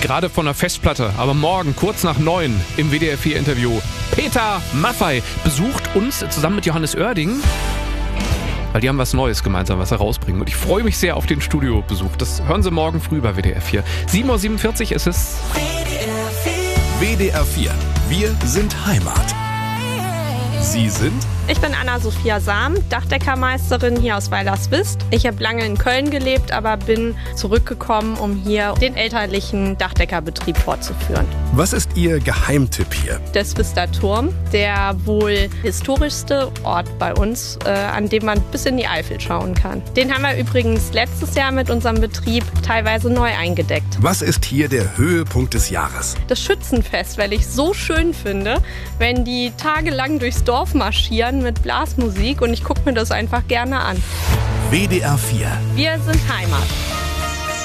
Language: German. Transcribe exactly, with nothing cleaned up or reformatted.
gerade von der Festplatte, aber morgen kurz nach neun im W D R vier Interview. Peter Maffay besucht uns zusammen mit Johannes Oerding, weil die haben was Neues gemeinsam, was sie rausbringen. Und ich freue mich sehr auf den Studiobesuch. Das hören Sie morgen früh bei W D R vier. sieben Uhr siebenundvierzig ist es. W D R vier. Wir sind Heimat. Sie sind? Ich bin Anna-Sophia Sam, Dachdeckermeisterin hier aus Weilerswist. Ich habe lange in Köln gelebt, aber bin zurückgekommen, um hier den elterlichen Dachdeckerbetrieb fortzuführen. Was ist Ihr Geheimtipp hier? Der Swister Turm, der wohl historischste Ort bei uns, äh, an dem man bis in die Eifel schauen kann. Den haben wir übrigens letztes Jahr mit unserem Betrieb teilweise neu eingedeckt. Was ist hier der Höhepunkt des Jahres? Das Schützenfest, weil ich so schön finde, wenn die tagelang durchs Dorf marschieren mit Blasmusik, und ich gucke mir das einfach gerne an. W D R vier. Wir sind Heimat.